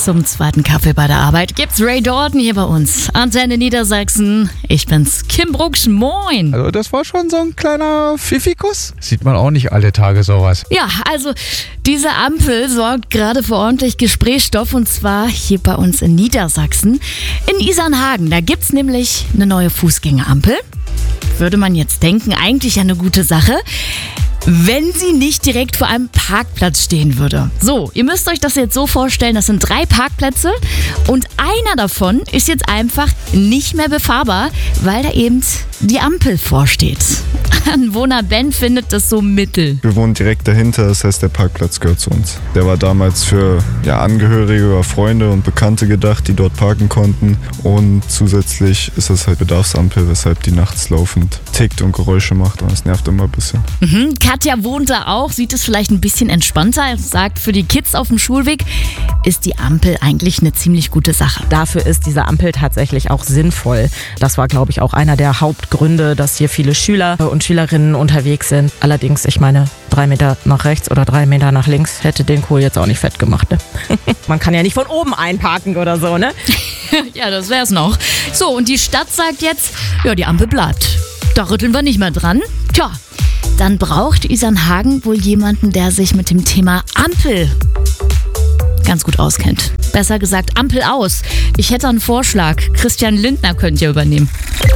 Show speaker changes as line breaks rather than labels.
zum zweiten Kaffee bei der Arbeit gibt's Ray Dalton hier bei uns. Antenne Niedersachsen. Ich bin's, Kim Brugsch, moin.
Also das war schon so ein kleiner Pfiffikus. Sieht man auch nicht alle Tage sowas.
Ja, also diese Ampel sorgt gerade für ordentlich Gesprächsstoff und zwar hier bei uns in Niedersachsen. In Isernhagen, da gibt's nämlich eine neue Fußgängerampel. Würde man jetzt denken, eigentlich eine gute Sache, wenn sie nicht direkt vor einem Parkplatz stehen würde. So, ihr müsst euch das jetzt so vorstellen, das sind 3 Parkplätze und einer davon ist jetzt einfach nicht mehr befahrbar, weil da eben die Ampel vorsteht. Anwohner Ben findet das so mittel.
Wir wohnen direkt dahinter, das heißt, der Parkplatz gehört zu uns. Der war damals für Angehörige oder Freunde und Bekannte gedacht, die dort parken konnten. Und zusätzlich ist es halt Bedarfsampel, weshalb die nachts laufend tickt und Geräusche macht und es nervt immer ein bisschen.
Katja wohnt da auch, sieht es vielleicht ein bisschen entspannter, sagt, für die Kids auf dem Schulweg ist die Ampel eigentlich eine ziemlich gute Sache.
Dafür ist diese Ampel tatsächlich auch sinnvoll. Das war, glaube ich, auch einer der Hauptgründe, dass hier viele Schüler und Schülerinnen unterwegs sind. Allerdings, ich meine, 3 Meter nach rechts oder 3 Meter nach links hätte den Kohl jetzt auch nicht fett gemacht. Ne? Man kann ja nicht von oben einparken oder so, ne?
Ja, das wär's noch. So, und die Stadt sagt jetzt, ja, die Ampel bleibt. Da rütteln wir nicht mehr dran. Tja, dann braucht Isernhagen wohl jemanden, der sich mit dem Thema Ampel ganz gut auskennt. Besser gesagt, Ampel aus. Ich hätte einen Vorschlag. Christian Lindner könnt ihr übernehmen.